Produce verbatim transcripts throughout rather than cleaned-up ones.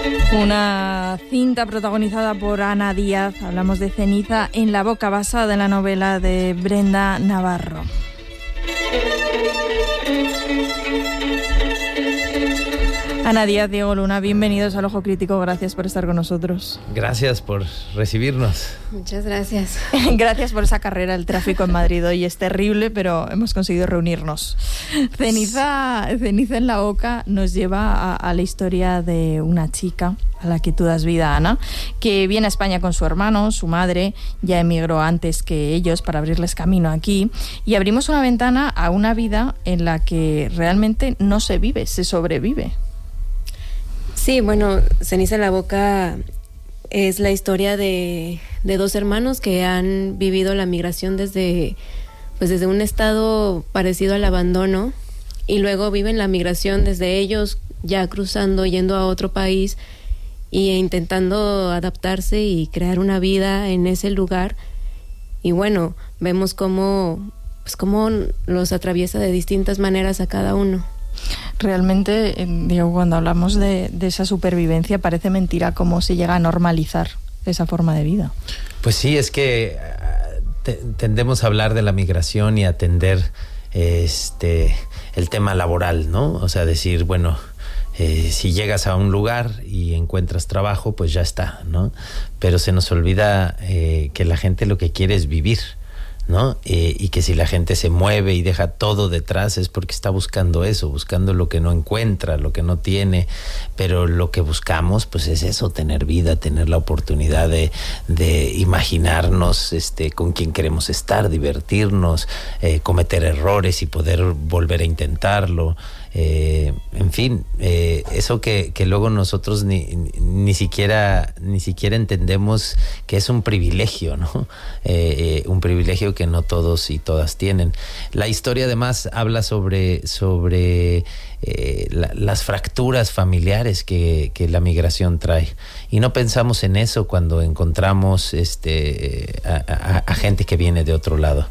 Una cinta protagonizada por Ana Díaz, hablamos de Ceniza en la boca, basada en la novela de Brenda Navarro. Ana Díaz, Diego Luna, bienvenidos al Ojo Crítico, gracias por estar con nosotros. Gracias por recibirnos. Muchas gracias. Gracias por esa carrera, el tráfico en Madrid hoy es terrible, pero hemos conseguido reunirnos. Ceniza, Ceniza en la boca nos lleva a, a la historia de una chica a la que tú das vida, Ana, que viene a España con su hermano, su madre ya emigró antes que ellos para abrirles camino aquí, y abrimos una ventana a una vida en la que realmente no se vive, se sobrevive. Sí, bueno, Ceniza en la boca es la historia de, de dos hermanos que han vivido la migración desde, pues desde un estado parecido al abandono, y luego viven la migración desde ellos ya cruzando, yendo a otro país e intentando adaptarse y crear una vida en ese lugar. Y bueno, vemos cómo, pues cómo los atraviesa de distintas maneras a cada uno. Realmente, digo, cuando hablamos de, de esa supervivencia, parece mentira cómo se llega a normalizar esa forma de vida. Pues sí, es que te, tendemos a hablar de la migración y atender este el tema laboral, ¿no? O sea, decir, bueno, eh, si llegas a un lugar y encuentras trabajo, pues ya está, ¿no? Pero se nos olvida eh, que la gente lo que quiere es vivir, ¿no? Eh, y que si la gente se mueve y deja todo detrás es porque está buscando eso, buscando lo que no encuentra, lo que no tiene, pero lo que buscamos pues es eso, tener vida, tener la oportunidad de, de imaginarnos este, con quién queremos estar, divertirnos, eh, cometer errores y poder volver a intentarlo. Eh, en fin, eh, eso que, que luego nosotros ni, ni siquiera ni siquiera entendemos que es un privilegio, ¿no? Eh, eh, un privilegio que no todos y todas tienen. La historia además habla sobre sobre eh, la, las fracturas familiares que, que la migración trae, y no pensamos en eso cuando encontramos este a, a, a gente que viene de otro lado.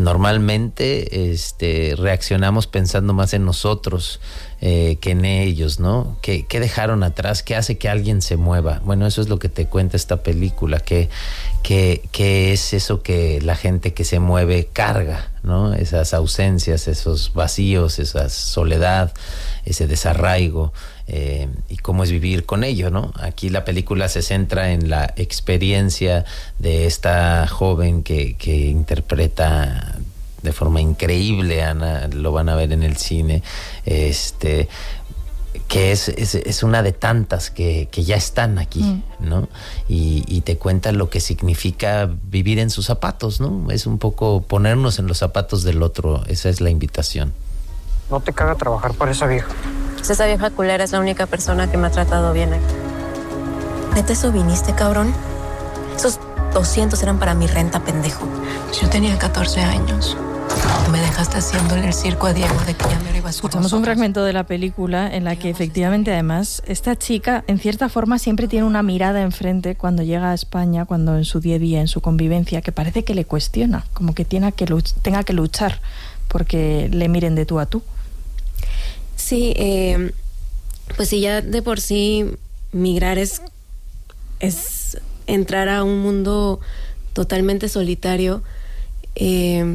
Normalmente este reaccionamos pensando más en nosotros Eh, que en ellos, ¿no? ¿Qué, ¿Qué dejaron atrás? ¿Qué hace que alguien se mueva? Bueno, eso es lo que te cuenta esta película, que, que, que es eso que la gente que se mueve carga, ¿no? Esas ausencias, esos vacíos, esa soledad, ese desarraigo, eh, y cómo es vivir con ello, ¿no? Aquí la película se centra en la experiencia de esta joven que, que interpreta de forma increíble, Ana, lo van a ver en el cine, este que es, es, es una de tantas que, que ya están aquí, mm. ¿no? Y, y te cuenta lo que significa vivir en sus zapatos, ¿no? Es un poco ponernos en los zapatos del otro, esa es la invitación. No te caga trabajar por esa vieja. Esa vieja culera es la única persona que me ha tratado bien aquí. ¿Neta eso viniste, cabrón? Esos doscientos eran para mi renta, pendejo. Yo tenía catorce años. Me dejaste haciéndole el circo a Diego de que ya me lo iba a subir. Escuchamos un fragmento de la película en la que efectivamente además esta chica en cierta forma siempre tiene una mirada enfrente cuando llega a España, cuando en su día a día, en su convivencia, que parece que le cuestiona, como que, tiene que luch- tenga que luchar porque le miren de tú a tú. Sí, eh, pues sí, ya de por sí migrar es, es entrar a un mundo totalmente solitario, eh,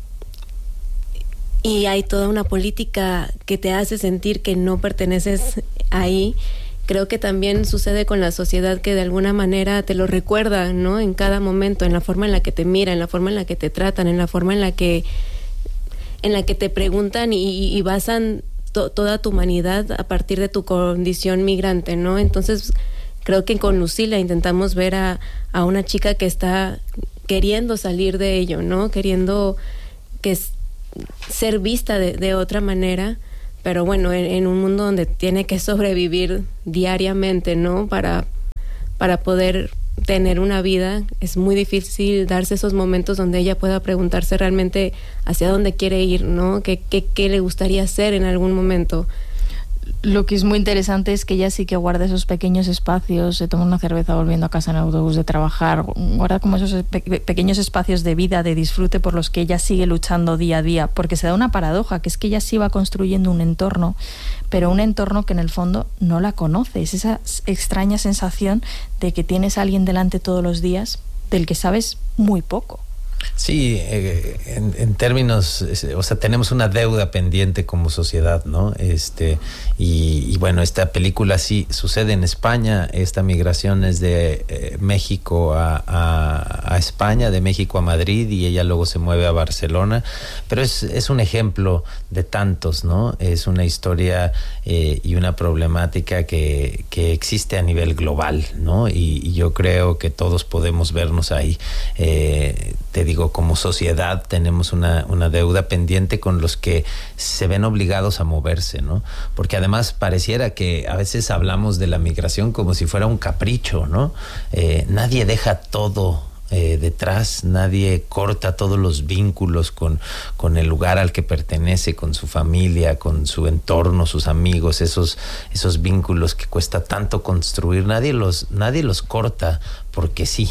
y hay toda una política que te hace sentir que no perteneces ahí. Creo que también sucede con la sociedad, que de alguna manera te lo recuerda, ¿no? En cada momento, en la forma en la que te miran, en la forma en la que te tratan, en la forma en la que en la que te preguntan y, y basan to, toda tu humanidad a partir de tu condición migrante, ¿no? Entonces creo que con Lucila intentamos ver a, a una chica que está queriendo salir de ello, ¿no? Queriendo que es, ser vista de, de otra manera, pero bueno, en, en un mundo donde tiene que sobrevivir diariamente, ¿no? Para, para poder tener una vida, es muy difícil darse esos momentos donde ella pueda preguntarse realmente hacia dónde quiere ir, ¿no? ¿Qué, qué, qué le gustaría hacer en algún momento? Lo que es muy interesante es que ella sí que guarda esos pequeños espacios, se toma una cerveza volviendo a casa en el autobús de trabajar, guarda como esos pe- pequeños espacios de vida, de disfrute por los que ella sigue luchando día a día, porque se da una paradoja, que es que ella sí va construyendo un entorno, pero un entorno que en el fondo no la conoce. Es esa extraña sensación de que tienes a alguien delante todos los días del que sabes muy poco. Sí, eh, en, en términos, o sea, tenemos una deuda pendiente como sociedad, ¿no? Este, y, y bueno, esta película sí sucede en España. Esta migración es de eh, México a, a, a España, de México a Madrid, y ella luego se mueve a Barcelona. Pero es, es un ejemplo de tantos, ¿no? Es una historia eh, y una problemática que, que existe a nivel global, ¿no? Y, y yo creo que todos podemos vernos ahí. Eh, te digo, como sociedad tenemos una, una deuda pendiente con los que se ven obligados a moverse, ¿no? Porque además pareciera que a veces hablamos de la migración como si fuera un capricho, ¿no? Eh, nadie deja todo eh, detrás, nadie corta todos los vínculos con, con el lugar al que pertenece, con su familia, con su entorno, sus amigos, esos, esos vínculos que cuesta tanto construir, nadie los, nadie los corta porque sí.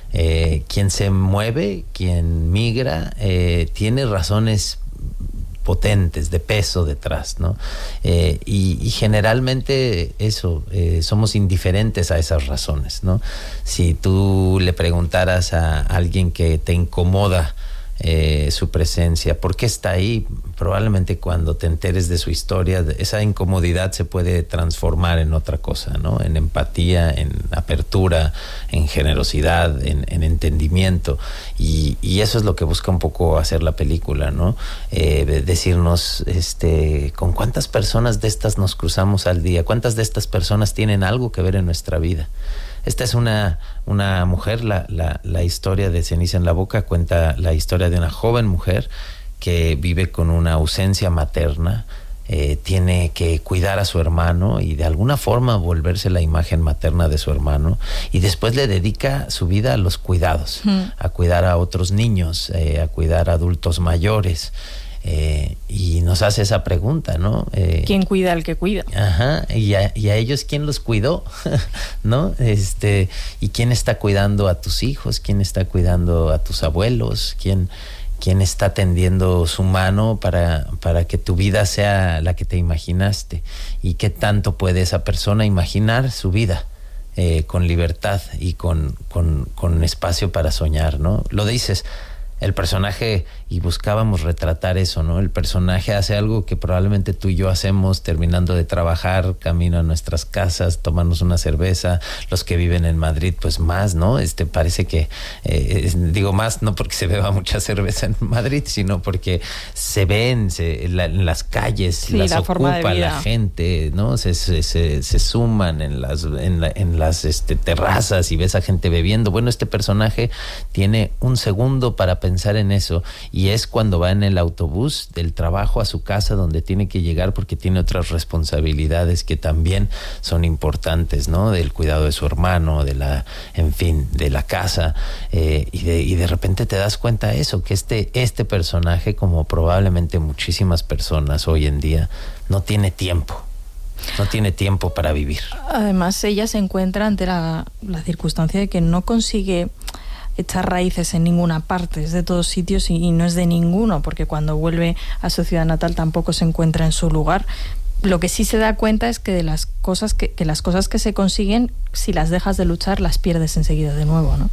Eh, quien se mueve, quien migra, eh, tiene razones potentes, de peso detrás, ¿no? Eh, y, y generalmente eso, eh, somos indiferentes a esas razones, ¿no? Si tú le preguntaras a alguien que te incomoda Eh, su presencia, ¿por qué está ahí? Probablemente cuando te enteres de su historia, esa incomodidad se puede transformar en otra cosa, ¿no? En empatía, en apertura, en generosidad, en, en entendimiento, y, y eso es lo que busca un poco hacer la película, ¿no? Eh, de decirnos, este, ¿con cuántas personas de estas nos cruzamos al día? ¿Cuántas de estas personas tienen algo que ver en nuestra vida? Esta es una, una mujer, la, la, la historia de Ceniza en la boca cuenta la historia de una joven mujer que vive con una ausencia materna, eh, tiene que cuidar a su hermano y de alguna forma volverse la imagen materna de su hermano, y después le dedica su vida a los cuidados, mm. a cuidar a otros niños, eh, a cuidar a adultos mayores. Eh, y nos hace esa pregunta, ¿no? Eh, ¿Quién cuida al que cuida? Ajá, y a, y a ellos, ¿quién los cuidó? ¿No? Este, ¿y quién está cuidando a tus hijos? ¿Quién está cuidando a tus abuelos? ¿Quién, quién está tendiendo su mano para, para que tu vida sea la que te imaginaste? ¿Y qué tanto puede esa persona imaginar su vida? Eh, con libertad y con, con, con espacio para soñar, ¿no? Lo dices, el personaje, y buscábamos retratar eso, ¿no? El personaje hace algo que probablemente tú y yo hacemos terminando de trabajar, camino a nuestras casas, tomarnos una cerveza. Los que viven en Madrid, pues más, ¿no? Este parece que, eh, es, digo más, no porque se beba mucha cerveza en Madrid, sino porque se ven se, la, en las calles, sí, las la ocupa la gente, ¿no? Se, se, se, se suman en las, en, la, en las este, terrazas y ves a gente bebiendo. Bueno, este personaje tiene un segundo para pensar en eso, y es cuando va en el autobús del trabajo a su casa, donde tiene que llegar porque tiene otras responsabilidades que también son importantes, ¿no? Del cuidado de su hermano, de la, en fin, de la casa, eh, y, de, y de repente te das cuenta de eso, que este, este personaje, como probablemente muchísimas personas hoy en día, no tiene tiempo. No tiene tiempo para vivir. Además, ella se encuentra ante la, la circunstancia de que no consigue echar raíces en ninguna parte, es de todos sitios y, y no es de ninguno, porque cuando vuelve a su ciudad natal tampoco se encuentra en su lugar. Lo que sí se da cuenta es que de las cosas que, que las cosas que se consiguen, si las dejas de luchar, las pierdes enseguida de nuevo, ¿no?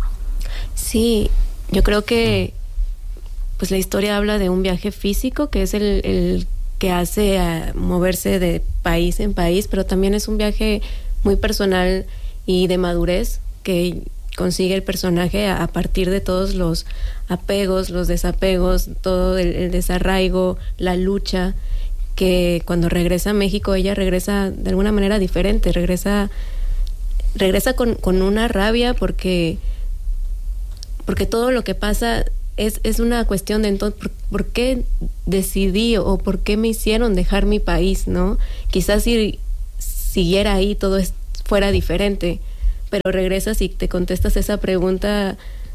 Sí, yo creo que pues la historia habla de un viaje físico, que es el, el que hace a moverse de país en país, pero también es un viaje muy personal y de madurez que consigue el personaje a, a partir de todos los apegos, los desapegos, todo el, el desarraigo, la lucha, que cuando regresa a México ella regresa de alguna manera diferente, regresa regresa con, con una rabia porque porque todo lo que pasa es, es una cuestión de entonces, ¿por, ¿por qué decidí o por qué me hicieron dejar mi país, ¿no? Quizás si siguiera ahí todo es, fuera diferente, pero regresas y te contestas esa pregunta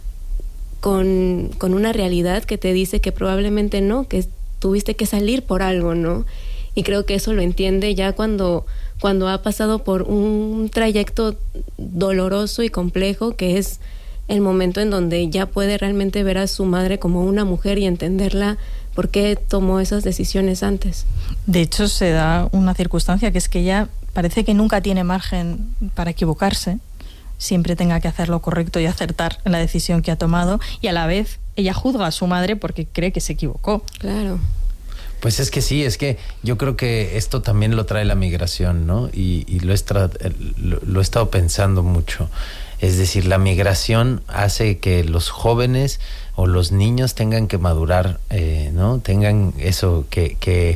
con, con una realidad que te dice que probablemente no, que tuviste que salir por algo, ¿no? y creo que eso lo entiende ya cuando, cuando ha pasado por un trayecto doloroso y complejo, que es el momento en donde ya puede realmente ver a su madre como una mujer y entenderla por qué tomó esas decisiones antes. De hecho, se da una circunstancia que es que ella parece que nunca tiene margen para equivocarse, siempre tenga que hacer lo correcto y acertar en la decisión que ha tomado, y a la vez ella juzga a su madre porque cree que se equivocó. Claro. Pues es que sí, es que yo creo que esto también lo trae la migración, ¿no? Y, y lo, he tra- lo, lo he estado pensando mucho. Es decir, la migración hace que los jóvenes o los niños tengan que madurar, eh, ¿no? Tengan eso, que, que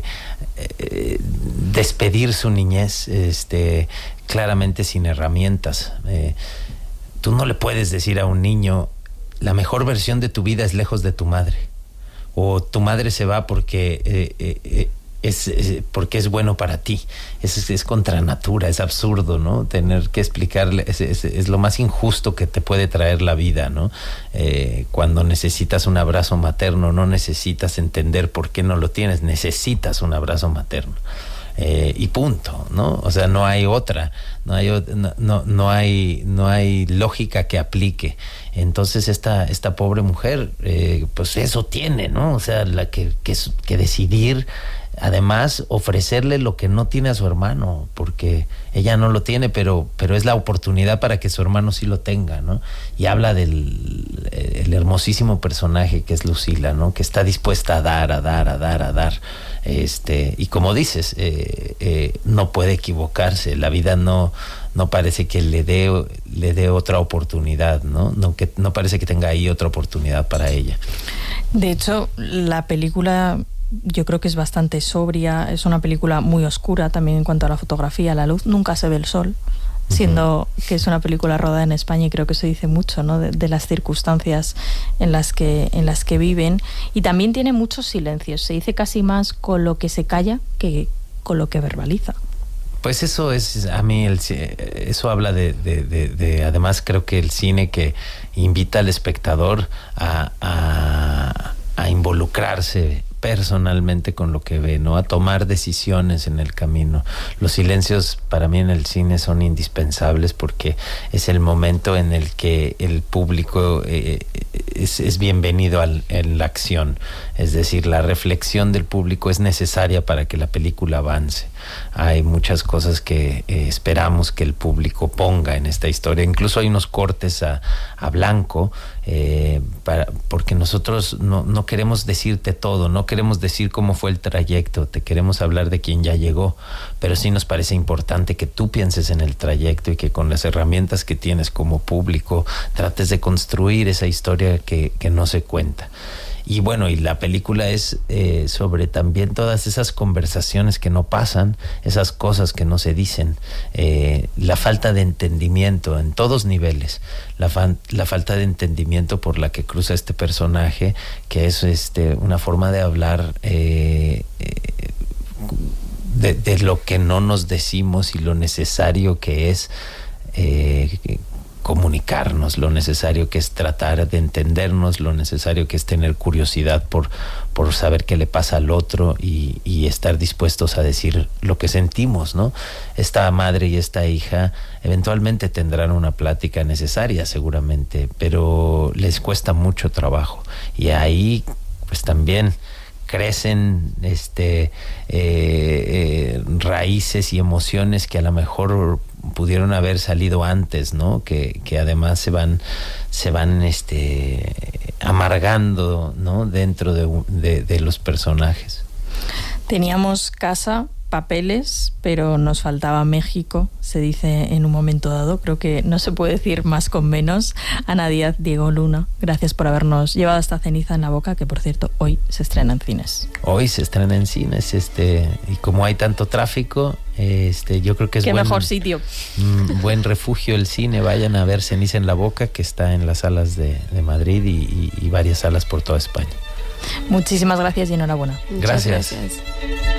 eh, despedir su niñez este, claramente sin herramientas. Eh, tú no le puedes decir a un niño, la mejor versión de tu vida es lejos de tu madre. O tu madre se va porque eh, eh, es, es porque es bueno para ti. Es, es contra natura, es absurdo, ¿no? Tener que explicarle, es, es, es lo más injusto que te puede traer la vida, ¿no? Eh, cuando necesitas un abrazo materno, no necesitas entender por qué no lo tienes, necesitas un abrazo materno. Eh, y punto, ¿no? O sea, no hay otra, no hay no, no, no hay no hay lógica que aplique. Entonces esta esta pobre mujer, eh, pues eso tiene, ¿no? O sea, la que que, que decidir, además ofrecerle lo que no tiene a su hermano, porque ella no lo tiene, pero pero es la oportunidad para que su hermano sí lo tenga, ¿no? Y habla del el hermosísimo personaje que es Lucila, ¿no? Que está dispuesta a dar, a dar, a dar, a dar. Este, y como dices, eh, eh, no puede equivocarse, la vida no, no parece que le dé, le dé otra oportunidad, ¿no? No, que, no parece que tenga ahí otra oportunidad para ella. De hecho, la película yo creo que es bastante sobria, es una película muy oscura también en cuanto a la fotografía, la luz, nunca se ve el sol, siendo uh-huh. que es una película rodada en España, y creo que eso dice mucho, ¿no? de, de las circunstancias en las que en las que viven, y también tiene muchos silencios, se dice casi más con lo que se calla que con lo que verbaliza. Pues eso es, a mí, el, eso habla de, de, de, de, además creo que el cine que invita al espectador a, a, a involucrarse personalmente con lo que ve, ¿no? A tomar decisiones en el camino. Los silencios para mí en el cine son indispensables porque es el momento en el que el público eh, es, es bienvenido al, en la acción. Es decir, la reflexión del público es necesaria para que la película avance. Hay muchas cosas que eh, esperamos que el público ponga en esta historia. Incluso hay unos cortes a, a blanco eh, para, porque nosotros no, no queremos decirte todo, no queremos decir cómo fue el trayecto, te queremos hablar de quien ya llegó, pero sí nos parece importante que tú pienses en el trayecto y que con las herramientas que tienes como público trates de construir esa historia que, que no se cuenta. Y bueno, y la película es eh, sobre también todas esas conversaciones que no pasan, esas cosas que no se dicen, eh, la falta de entendimiento en todos niveles, la, fan, la falta de entendimiento por la que cruza este personaje, que es este una forma de hablar eh, eh, de, de lo que no nos decimos y lo necesario que es eh, comunicarnos, lo necesario que es tratar de entendernos, lo necesario que es tener curiosidad por, por saber qué le pasa al otro y, y estar dispuestos a decir lo que sentimos, ¿no? Esta madre y esta hija eventualmente tendrán una plática necesaria seguramente, pero les cuesta mucho trabajo y ahí pues también crecen este eh, eh, raíces y emociones que a lo mejor pudieron haber salido antes, ¿no? Que, que además se van se van este amargando, ¿no? Dentro de, de, de los personajes. Teníamos casa, papeles, pero nos faltaba México, se dice en un momento dado. Creo que no se puede decir más con menos. Ana Díaz, Diego Luna, gracias por habernos llevado esta Ceniza en la boca, que por cierto hoy se estrena en cines. Hoy se estrena en cines, este, y como hay tanto tráfico, este, yo creo que es qué buen, mejor sitio. Mm, buen refugio el cine. Vayan a ver Ceniza en la boca, que está en las salas de, de Madrid y, y, y varias salas por toda España. Muchísimas gracias y enhorabuena. Gracias. Muchas gracias.